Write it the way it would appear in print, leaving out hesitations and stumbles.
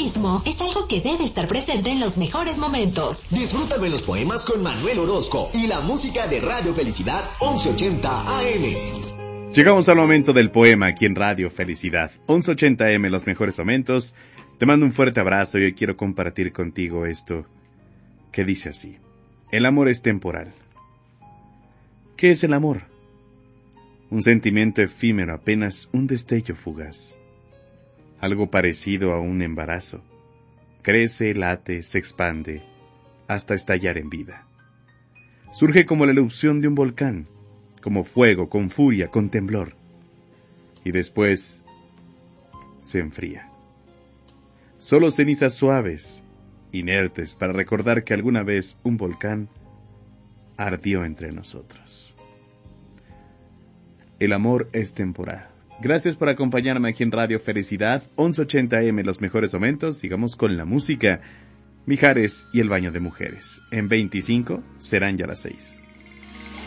optimismo es algo que debe estar presente en los mejores momentos. Disfrútame los poemas con Manuel Orozco y la música de Radio Felicidad 1180 AM. Llegamos al momento del poema aquí en Radio Felicidad 1180 AM, los mejores momentos. Te mando un fuerte abrazo y hoy quiero compartir contigo esto que dice así: el amor es temporal. ¿Qué es el amor? Un sentimiento efímero, apenas un destello fugaz. Algo parecido a un embarazo. Crece, late, se expande, hasta estallar en vida. Surge como la erupción de un volcán, como fuego, con furia, con temblor. Y después se enfría. Solo cenizas suaves, inertes, para recordar que alguna vez un volcán ardió entre nosotros. El amor es temporal. Gracias por acompañarme aquí en Radio Felicidad 1180 AM, los mejores momentos. Sigamos con la música. Mijares y el baño de mujeres. En 25 serán ya las 6.